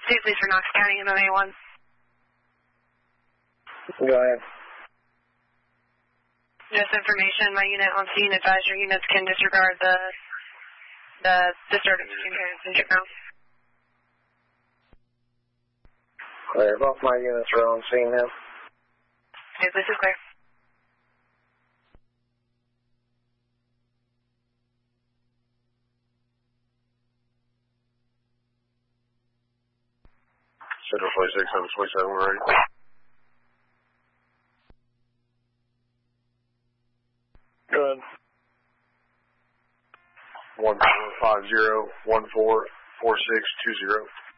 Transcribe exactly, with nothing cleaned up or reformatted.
Two police for Knox County, M M A one. Go ahead. Just information, my unit on scene advised your units can disregard the the disturbance between parents and juvenile. Clear. Both my units are on scene now. Okay, this is clear. Central twenty-six, seven twenty-seven, we're ready. Go ahead. One four five zero one four four six two zero.